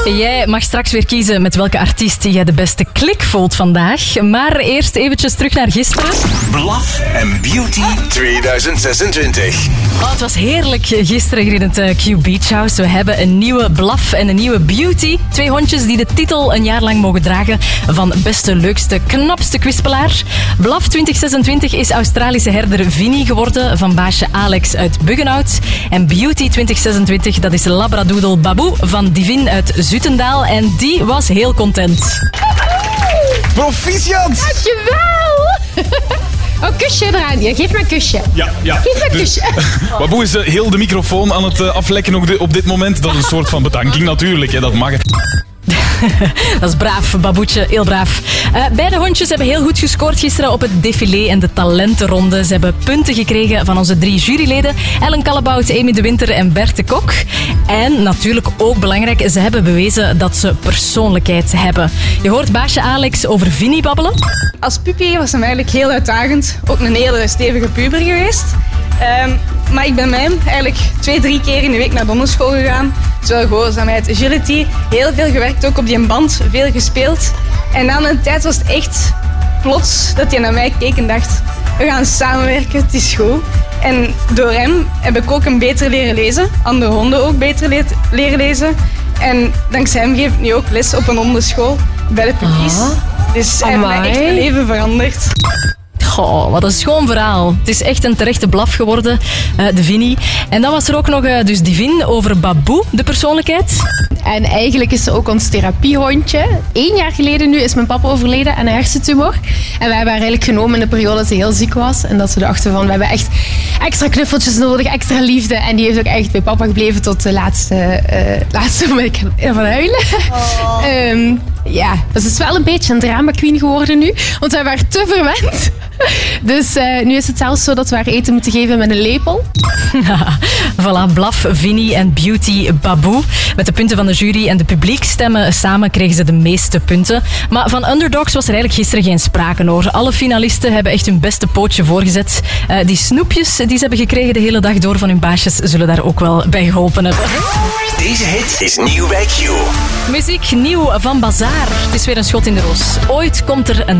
Jij mag straks weer kiezen met welke artiest jij de beste klik voelt vandaag. Maar eerst eventjes terug naar gisteren. Bluff and Beauty 2026. Oh, het was heerlijk gisteren hier in het Q Beach House. We hebben een nieuwe Bluff en een nieuwe Beauty. 2 hondjes die de titel een jaar lang mogen dragen van beste, leukste, knapste kwispelaar. Bluff 2026 is Australische herder Vinnie geworden van baasje Alex uit Buggenhout. En Beauty 2026, dat is labradoodle Baboe van Divin uit Zutendaal. En die was heel content. Proficiat! Dankjewel! Oh, kusje eraan. Ja, geef me een kusje. Ja. Geef me een kusje. Baboe is heel de microfoon aan het aflekken op dit moment. Dat is een soort van bedanking natuurlijk, hè, dat mag. Dat is braaf, Baboetje, heel braaf. Beide hondjes hebben heel goed gescoord gisteren op het défilé en de talentenronde. Ze hebben punten gekregen van onze 3 juryleden. Ellen Kallebout, Amy de Winter en Bert de Kok. En natuurlijk ook belangrijk, ze hebben bewezen dat ze persoonlijkheid hebben. Je hoort baasje Alex over Vinnie babbelen. Als puppy was hem eigenlijk heel uitdagend. Ook een hele stevige puber geweest. Maar ik ben met hem eigenlijk 2-3 keer in de week naar de hondenschool gegaan. Zowel gehoorzaamheid, agility. Heel veel gewerkt, ook op die band. Veel gespeeld. En na een tijd was het echt plots dat hij naar mij keek en dacht... We gaan samenwerken, het is goed. En door hem heb ik ook hem beter leren lezen. Andere honden ook beter leren lezen. En dankzij hem geef ik nu ook les op een hondenschool bij de puppies. Dus hij heeft mij echt mijn leven veranderd. Goh, wat een schoon verhaal. Het is echt een terechte blaf geworden, de Vinnie. En dan was er ook nog dus Divin over Baboe, de persoonlijkheid. En eigenlijk is ze ook ons therapiehondje. 1 jaar geleden nu is mijn papa overleden aan een hersentumor. En wij hebben haar eigenlijk genomen in de periode dat ze heel ziek was. En dat ze dachten van, we hebben echt extra knuffeltjes nodig, extra liefde. En die heeft ook echt bij papa gebleven tot de laatste moment van huilen. Ja, dus het is wel een beetje een drama queen geworden nu. Want wij waren te verwend. Dus nu is het zelfs zo dat we haar eten moeten geven met een lepel. Voilà, Blaf, Vinnie en Beauty Baboe. Met de punten van de jury en de publiekstemmen samen kregen ze de meeste punten. Maar van underdogs was er eigenlijk gisteren geen sprake hoor. Alle finalisten hebben echt hun beste pootje voorgezet. Die snoepjes die ze hebben gekregen de hele dag door van hun baasjes zullen daar ook wel bij geholpen hebben. Deze hit is nieuw bij Q. Muziek nieuw van Bazaar. Het is weer een schot in de roos. Ooit komt er een